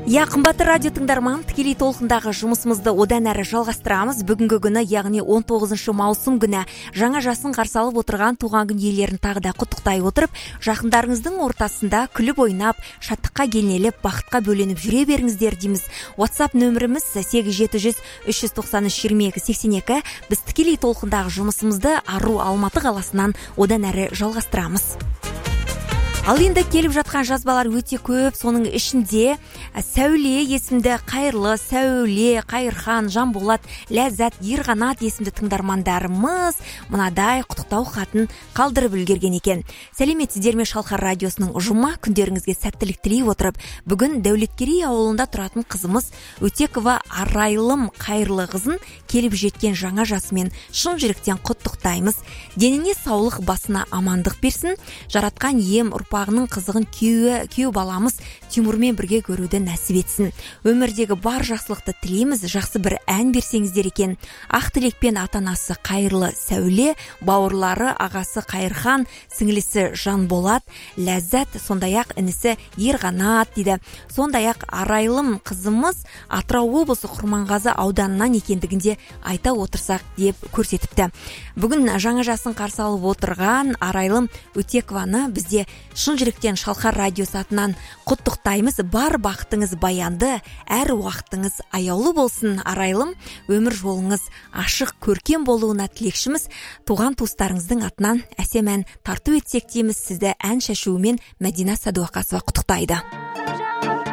Қымбатты радио тыңдарман, тікелей толқындағы жұмысымызды одан әрі жалғастырамыз. Бүгінгі күні, яғни 19 маусым күні жаңа жасын қарсы алып отырған туған күн иелерін тағы да құттықтай отырып, жақындарыңыздың ортасында күліп ойнап, шаттыққа кенеліп, бақытқа бөленіп жүре беріңіздер дейміз. WhatsApp нөміріміз 8700-393-2282. Біз тікелей толқындағы жұмысымызды Ару Алматы қаласынан одан әрі жалғастырамыз. Ал енді келіп жатқан жазбалар өте көп, соның ішінде Сәуле есімді Қайырлы, Сәуле, Қайырхан, Жанболат, Ләззат, Ерғанат есімді тыңдармандарымыз мынадай құттықтау хатын қалдырып үлгерген екен. Сәлеметсіздер ме Шалқар радиосының ұжымы, күндеріңізге сәттілік тілей отырып, бүгін Дәулеткерей ауылында тұратын қызымыз Өтекова Арайлым Қайырлы қызын келіп жеткен жаңа жасымен шын жүректен құттықтаймыз. Деніне саулық, басына амандық берсін. Жаратқан ем ұрпағының қызығын күйеу баламыз Тимурмен бірге көруді нәсіп етсін. Өмірдегі бар жақсылықты тілейміз. Жақсы бір ән берсеңіздер екен. Ақ тілекпен ата-анасы Қайырлы Сәуле, бауырлары ағасы Қайырхан, сіңлісі Жанболат, Ләззат, сондай-ақ інісі Ерғанат дейді. Сондай-ақ Арайлым қызымыз Атырау облысы Құрманғазы ауданынан екендігінде айта отырсақ деп көрсетіпті. Бүгін жаңа жасын қарсы алып отырған Арайлым Өтекованы бізде шын жүректен Шалқар радиосы атынан құттықтаймыз. Бар бақытыңыз баянды, әр уақытыңыз аяулы болсын. Арайлым, өмір жолыңыз ашық, көркем болуына тілекшіміз. Туған туыстарыңыздың атынан әсем ән тарту етсек дейміз. Сізді ән шашуымен Мәдина Садуақасова құттықтайды.